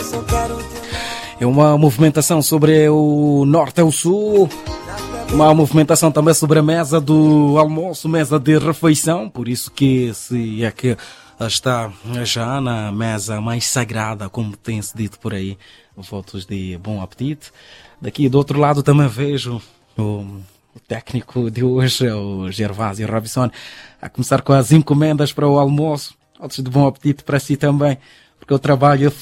É uma movimentação sobre o norte ao sul, uma movimentação também sobre a mesa do almoço, mesa de refeição, por isso que se é que está já na mesa mais sagrada, como tem-se dito por aí, votos de bom apetite. Daqui do outro lado também vejo o técnico de hoje, o Gervásio Robson, a começar com as encomendas para o almoço, votos de bom apetite para si também, porque o trabalho